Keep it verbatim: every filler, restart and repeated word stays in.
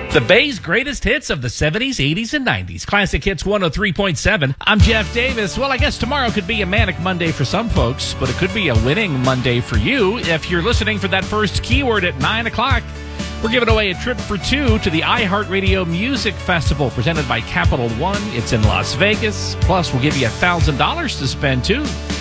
The Bay's greatest hits of the seventies, eighties, and nineties. Classic Hits one oh three point seven. I'm Jeff Davis. Well, I guess tomorrow could be a manic Monday for some folks, but it could be a winning Monday for you. If you're listening for that first keyword at nine o'clock, we're giving away a trip for two to the iHeartRadio Music Festival presented by Capital One. It's in Las Vegas. Plus, we'll give you one thousand dollars to spend, too.